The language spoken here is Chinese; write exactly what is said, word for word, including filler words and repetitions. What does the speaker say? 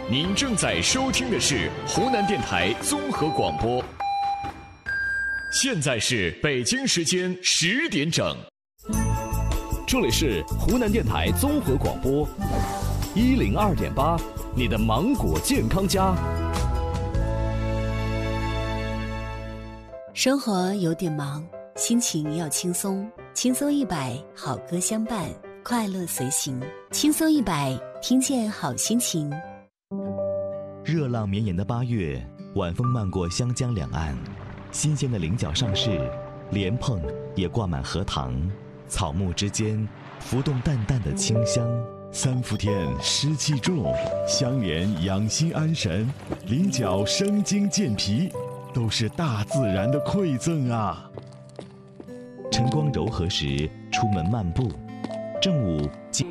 您正在收听的是湖南电台综合广播。现在是北京时间十点整， 这里是湖南电台综合广播一零二点八，你的芒果健康家。 生活有点忙，心情要轻松，轻松一百，好歌相伴，快乐随行。轻松一百，听见好心情。 热浪绵延的八月，晚风漫过湘江两岸，新鲜的菱角上市，莲蓬也挂满荷塘，草木之间浮动淡淡的清香。 三伏天湿气重，香莲养心安神，菱角生津健脾，都是大自然的馈赠啊！ 晨光柔和时出门漫步，正午